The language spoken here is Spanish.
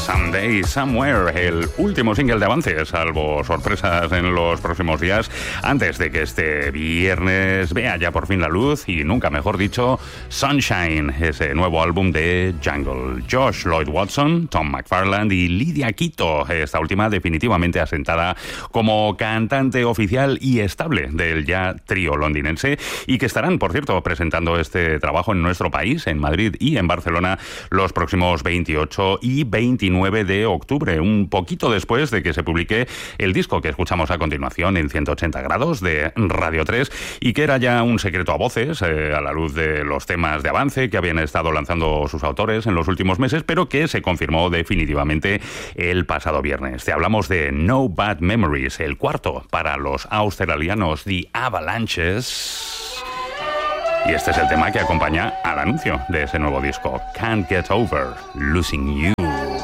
Someday, Somewhere, el último single de Avance, salvo sorpresas en los próximos días, antes de que este viernes vea ya por fin la luz, y nunca mejor dicho, Sunshine, ese nuevo álbum de Jungle. Josh Lloyd Watson, Tom McFarland y Lydia Quito, esta última definitivamente asentada como cantante oficial y estable del ya trío londinense, y que estarán, por cierto, presentando este trabajo en nuestro país, en Madrid y en Barcelona, los próximos 28 y 29 de octubre, un poquito después de que se publique el disco que escuchamos a continuación en 180 grados de Radio 3, y que era ya un secreto a voces a la luz de los temas de Avance que habían estado lanzando sus autores en los últimos meses, pero que se confirmó definitivamente el pasado viernes. Te hablamos de No Bad Memories, el cuarto para los australianos The Avalanches. Y este es el tema que acompaña al anuncio de ese nuevo disco, Can't Get Over Losing You.